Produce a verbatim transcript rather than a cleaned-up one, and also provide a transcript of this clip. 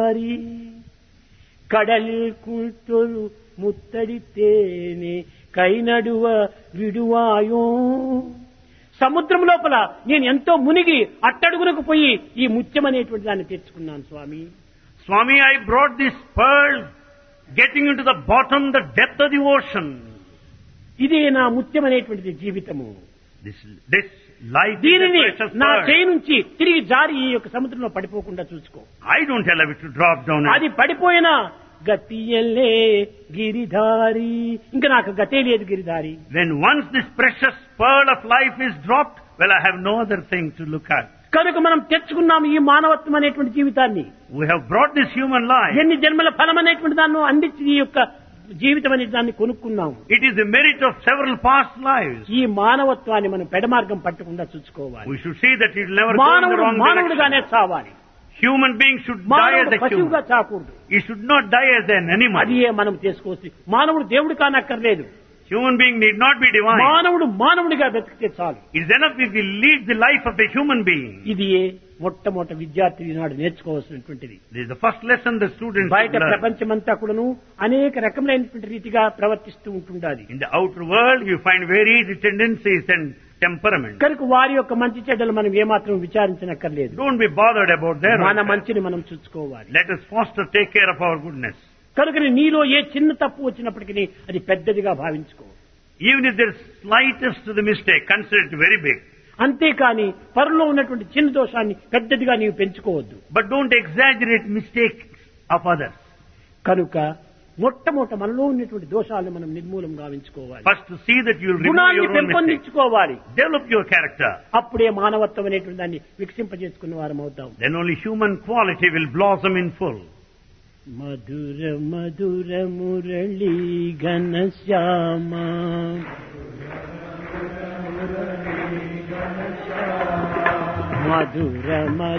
గిರಿಧಾರಿ ಕಡಲಿಲ್ ಕುಳಿತೊರು ముత్తడితేనే కైనడువ విడువాయో. సముద్రం లోపల నేను ఎంతో మునిగి అట్టడుగునకు పోయి ఈ ముత్యం అనేటువంటి దాన్ని తెచ్చుకున్నాను స్వామి. Swami, I brought this pearl getting into the bottom, the depth of the ocean. ఇదే నా ముత్యం అనేటువంటిది జీవితము. This, this life దీనిని is a precious నా pearl. చేయి నుంచి తిరిగి జారి ఈ యొక్క సముద్రంలో పడిపోకుండా చూసుకో. I don't allow it to drop down. అది పడిపోయినా గతియల్లే గిరిధారి, ఇంకా నాకు గతే లేదు Giridhari. When once this precious pearl of life is dropped, well, I have no other thing to look at. కనుక మనం తెచ్చుకున్నాము ఈ మానవత్వం అనేటువంటి జీవితాన్ని. We have brought this human life. ఎన్ని జన్మల ఫలం అనేటువంటి దాన్ని అందించి ఈ యొక్క జీవితం అనే దాన్ని కొనుక్కున్నాము. It is the merit of several past lives. ఈ మానవత్వాన్ని మనం పెడమార్గం పట్టకుండా చూసుకోవాలి. We should see that it will never go in the మానవుడు wrong మానవుడుగానే direction. చావాలి. Human beings should die as మానవుడు a పశువుగా human. చాకూడదు. He should not die as an animal. అది మనం చేసుకోవచ్చు. మానవుడు దేవుడు కానక్కర్లేదు. Human being need not be divine. మానవుడు మానవుడిగా బ్రతికితే చాలు. It is enough if he leads the life of a human being. ఇది మొట్టమొదటి విద్యార్థి నాడు నేర్చుకోవాల్సినటువంటిది. This is the first lesson the students బయట should learn. ప్రపంచమంతా కూడాను అనేక రకములైనటువంటి రీతిగా ప్రవర్తిస్తూ ఉంటుండాలి. In the outer world, you find varied tendencies and temperaments. కనుక వారి యొక్క మంచి చెడ్డలు మనం ఏమాత్రం విచారించనక్కర్లేదు. Don't be bothered about their మన welfare. మంచిని మనం చూసుకోవాలి. Let us foster, take care of our goodness. కనుక నీలో ఏ చిన్న తప్పు వచ్చినప్పటికీ అది పెద్దదిగా భావించుకో. Even if there is slightest to the mistake, consider it very big. అంతేకాని పరులో ఉన్నటువంటి చిన్న దోషాన్ని పెద్దదిగా నీవు పెంచుకోవద్దు. But don't exaggerate mistakes of others. కనుక మొట్టమొదట మనలో ఉన్నటువంటి దోషాలను మనం నిర్మూలం గావించుకోవాలి. First to see that you will remove గుణాన్ని your own mistakes. పెంపొందించుకోవాలి. Develop your character. అప్పుడే మానవత్వం అనేటువంటి దాన్ని వికసింపజేసుకున్న వారం అవుతాం. Then only human quality will blossom in full. Mathura Mathura Murali ఘనశ్యామ Mathura